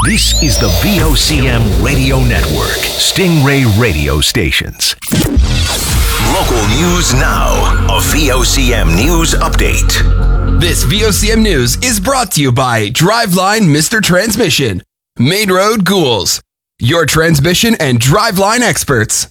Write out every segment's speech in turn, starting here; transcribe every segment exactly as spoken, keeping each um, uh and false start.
This is the V O C M Radio Network, Stingray Radio Stations. Local news now. A V O C M News Update. This V O C M News is brought to you by Driveline Mister Transmission, Main Road Ghouls, your transmission and driveline experts.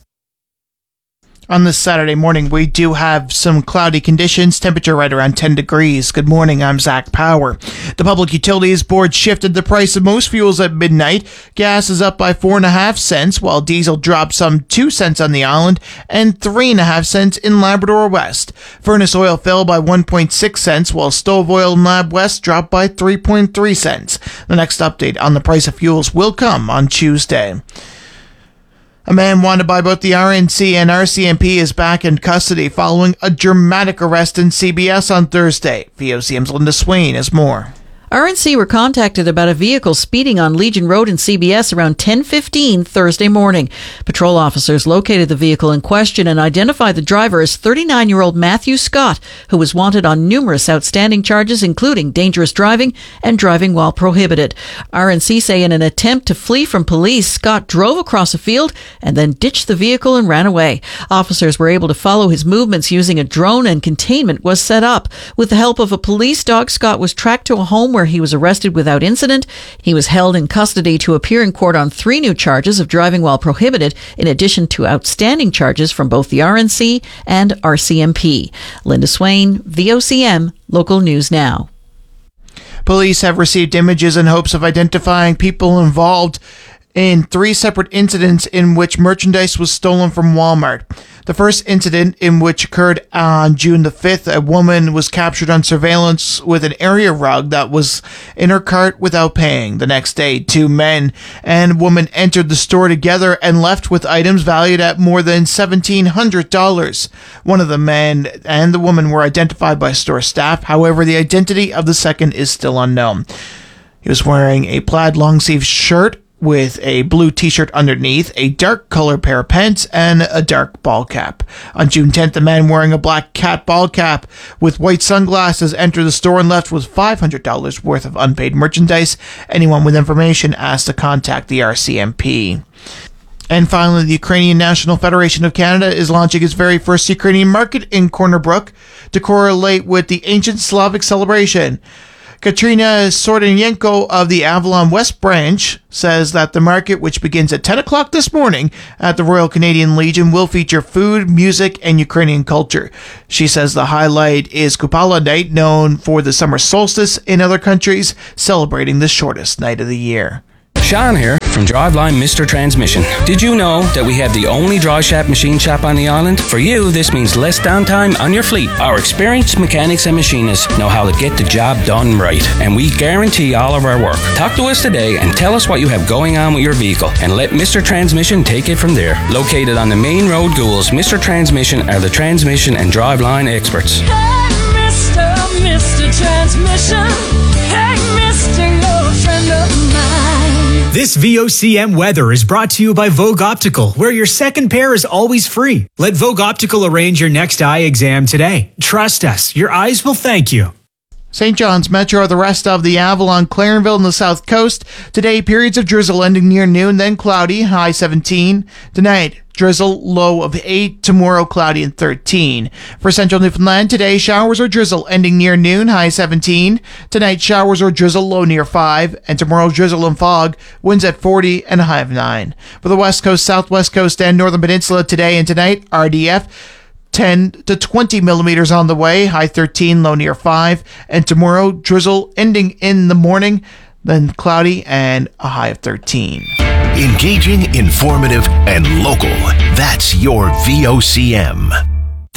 On this Saturday morning, we do have some cloudy conditions, temperature right around ten degrees. Good morning, I'm Zach Power. The Public Utilities Board shifted the price of most fuels at midnight. Gas is up by four and a half cents, while diesel dropped some two cents on the island and three and a half cents in Labrador West. Furnace oil fell by one point six cents, while stove oil in Lab West dropped by three point three cents. The next update on the price of fuels will come on Tuesday. A man wanted by both the R N C and R C M P is back in custody following a dramatic arrest in C B S on Thursday. V O C M's Linda Swain has more. R N C were contacted about a vehicle speeding on Legion Road in C B S around ten fifteen Thursday morning. Patrol officers located the vehicle in question and identified the driver as thirty-nine-year-old Matthew Scott, who was wanted on numerous outstanding charges, including dangerous driving and driving while prohibited. R N C say in an attempt to flee from police, Scott drove across a field and then ditched the vehicle and ran away. Officers were able to follow his movements using a drone, and containment was set up. With the help of a police dog, Scott was tracked to a home where he was arrested without incident. He was held in custody to appear in court on three new charges of driving while prohibited, in addition to outstanding charges from both the R N C and R C M P. Linda Swain, V O C M, Local News Now. Police have received images in hopes of identifying people involved in three separate incidents in which merchandise was stolen from Walmart. The first incident, in which occurred on June the fifth, a woman was captured on surveillance with an area rug that was in her cart without paying. The next day, two men and woman entered the store together and left with items valued at more than seventeen hundred dollars. One of the men and the woman were identified by store staff. However, the identity of the second is still unknown. He was wearing a plaid long-sleeve shirt with a blue t-shirt underneath, a dark color pair of pants, and a dark ball cap. On June tenth, a man wearing a black cat ball cap with white sunglasses entered the store and left with five hundred dollars worth of unpaid merchandise. Anyone with information asked to contact the R C M P. And finally, the Ukrainian National Federation of Canada is launching its very first Ukrainian market in Corner Brook to correlate with the ancient Slavic celebration. Katrina Sordenyenko of the Avalon West branch says that the market, which begins at ten o'clock this morning at the Royal Canadian Legion, will feature food, music, and Ukrainian culture. She says the highlight is Kupala Night, known for the summer solstice in other countries, celebrating the shortest night of the year. Sean here from Driveline Mister Transmission. Did you know that we have the only dry shop machine shop on the island? For you, this means less downtime on your fleet. Our experienced mechanics and machinists know how to get the job done right, and we guarantee all of our work. Talk to us today and tell us what you have going on with your vehicle, and let Mister Transmission take it from there. Located on the Main Road Ghouls, Mister Transmission are the transmission and driveline experts. Hey, Mister Mister Transmission. Hey, Mister, you're a friend of mine. This V O C M weather is brought to you by Vogue Optical, where your second pair is always free. Let Vogue Optical arrange your next eye exam today. Trust us, your eyes will thank you. Saint John's Metro, the rest of the Avalon, Clarenville, and the South Coast. Today, periods of drizzle ending near noon, then cloudy, high seventeen. Tonight, drizzle, low of eight. Tomorrow, cloudy and thirteen. For Central Newfoundland, today, showers or drizzle ending near noon, high seventeen. Tonight, showers or drizzle, low near five. And tomorrow, drizzle and fog, winds at forty and a high of nine. For the West Coast, Southwest Coast, and Northern Peninsula, today and tonight, R D F, ten to twenty millimeters on the way, high thirteen, low near five. And tomorrow, drizzle ending in the morning, then cloudy and a high of thirteen. Engaging, informative, and local. That's your V O C M.